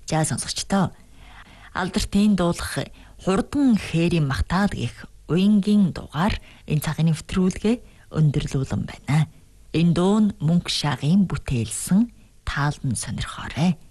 За сонсогчдоо. Албертийн дуулах хурдан хээрийн магтаал гэх уянгийн дугаар энэ цагийн нэвтрүүлгээ өндөрлүүлэн байна. Энэ дуу нь Мөнх Шаагийн бүтээлсэн таалан сонирхоорой.